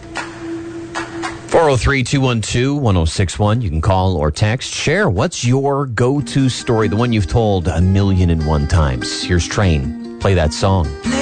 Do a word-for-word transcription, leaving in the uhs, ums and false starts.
four oh three, two one two, one oh six one. You can call or text. Share what's your go-to story, the one you've told a million and one times. Here's Train. Play that song.